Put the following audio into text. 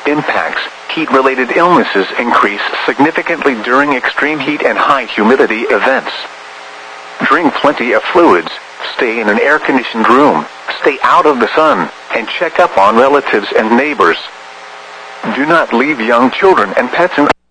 impacts. Heat-related illnesses increase significantly during extreme heat and high humidity events. Drink plenty of fluids, stay in an air-conditioned room, stay out of the sun, and check up on relatives and neighbors. Do not leave young children and pets in